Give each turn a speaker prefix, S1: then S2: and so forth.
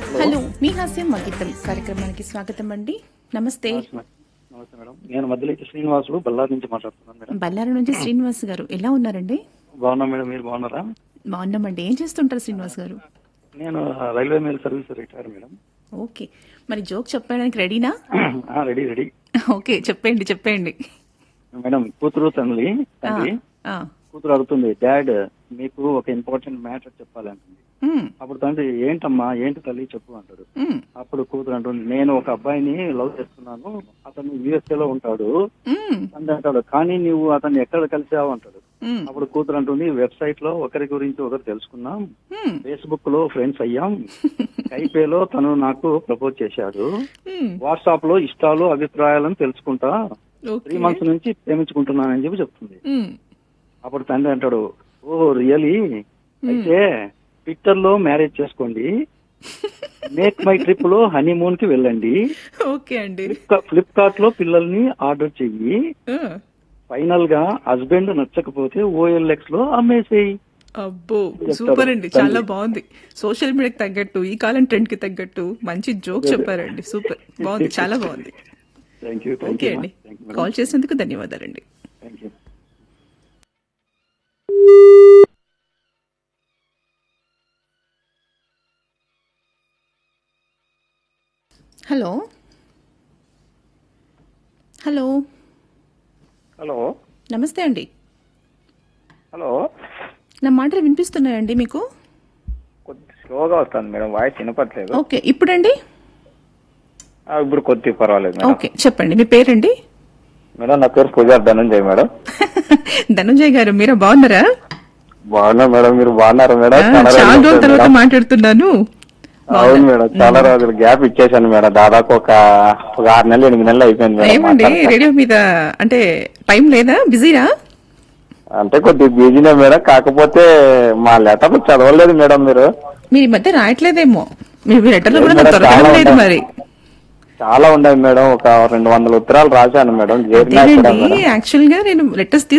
S1: Hello మీ హాస్యం మా గీతం కార్యక్రమానికి స్వాగతం అండి. నమస్తే.
S2: నమస్తే మేడం. నేను మధ్యలోకి శ్రీనివాసులు బళ్ళారి నుంచి మాట్లాడుతున్నాను మేడం.
S1: బళ్ళారి నుంచి శ్రీనివాస్ గారు ఎలా ఉన్నారండి?
S2: బాగున్నా మేడం, మీరు బాగున్నారా?
S1: బాగున్నామండి. ఏం చేస్తుంటారు శ్రీనివాస్ గారు?
S2: నేను railway mail service retire madam.
S1: Okay, మరి జోక్ చెప్పడానికి రెడీనా?
S2: Ready ready.
S1: ఓకే, చెప్పండి.
S2: మేడం, కూతురు తండ్రి
S1: ఆ,
S2: కూతురు అడుగుతుంది, డాడ్ మీకు ఒక ఇంపార్టెంట్ మ్యాటర్ చెప్పాలి అంటుంది.
S1: ఉమ్,
S2: అప్పుడు తండ్రి, ఏంటమ్మా, ఏంటి తల్లి చెప్పు అంటాడు.
S1: ఉమ్,
S2: అప్పుడు కూతురు అంటుంది, నేను ఒక అబ్బాయిని లవ్ చేస్తున్నాను, అతను USA లో ఉంటాడు.
S1: ఉమ్,
S2: తండ్రి అంటాడు, కానీ నువ్వు అతన్ని ఎక్కడ కలిసావు అంటాడు.
S1: ఉమ్,
S2: అప్పుడు కూతురు అంటుంది, వెబ్సైట్ లో ఒకరి గురించి ఒకరు తెలుసుకున్నాం,
S1: ఉమ్,
S2: ఫేస్బుక్ లో ఫ్రెండ్స్ అయ్యాం, కైపేలో తను నాకు ప్రపోజ్ చేశాడు,
S1: ఉమ్,
S2: వాట్సాప్ లో ఇష్టాలు అభిప్రాయాలను తెలుసుకుంటా
S1: ఓకే.
S2: 3 months నుంచి ప్రేమించుకుంటున్నానని చెప్పి చెప్తుంది.
S1: ఉమ్,
S2: అప్పుడు తండ్రి అంటాడు, ఓ రియలీ, అయితే ట్విట్టర్ లో మ్యారేజ్ చేసుకోండి, మేక్ మై ట్రిప్ లో హనీమూన్ కి వెళ్ళండి,
S1: ఓకే అండి.
S2: ఫ్లిప్కార్ట్ లో పిల్లల్ని ఆర్డర్ చెయ్యి,
S1: ఆ,
S2: ఫైనల్ గా హస్బెండ్ నచ్చకపోతే OLX లో అమ్మేసేయి.
S1: అబ్బో, సూపర్ అండి, చాలా బాగుంది. సోషల్ మీడియాకి తగ్గట్టు, ఈ కాలం ట్రెండ్ కి తగ్గట్టు మంచి జోక్ చెప్పారండి. సూపర్, బాగుంది, చాలా బాగుంది.
S2: Thank you.
S1: ఓకే అండి, కాల్ చేసినందుకు ధన్యవాదాలండి.
S2: Thank you.
S1: Hello hello
S2: hello
S1: నమస్తే అండి.
S2: హలో.
S1: నా మాటలు వినిపిస్తున్నాయండి మీకు?
S2: కొద్ది స్లోగా వస్తుంది మేడం, వాయిస్ వినపట్లేదు.
S1: ఓకే, ఇప్పుడండి?
S2: ఇప్పుడు కొద్ది పర్వాలేదు మేడం.
S1: ఓకే, చెప్పండి, మీ పేరండి?
S2: మేడం, నా పేరు పూజార్ ధనంజయ్ మేడం.
S1: ధనంజయ్ గారు, మీరా బాగున్నారా?
S2: బాగున్నా మేడం, మీరు బాగున్నారా మేడం?
S1: చాలా రోజుల తర్వాత మాట్లాడుతున్నాను.
S2: అవును మేడం, చాలా రోజులు గ్యాప్ ఇచ్చేసాను మేడం, దాదాపు ఒక 6 నెలలు 8 నెలలు అయిపోయింది మేడం.
S1: ఏమండి, రేడియో మీద అంటే టైం లేదా, బిజీరా?
S2: అంటే కొద్దిగా బిజీనే మేడం, కాకపోతే మా లెటర్లు చదవలేదు మేడం మీరు.
S1: మీరు ఈ మధ్య రాయట్లేదేమో, మీ లెటర్లు కూడా నాకు
S2: చాలా
S1: దొరకడం లేదు
S2: ఉంటాయి.
S1: మరి.
S2: చాలా ఉన్నాయి మేడం, ఒక 200 ఉత్తరాలు రాశాను మేడం.
S1: యాక్చువల్ గా నేను లెటర్స్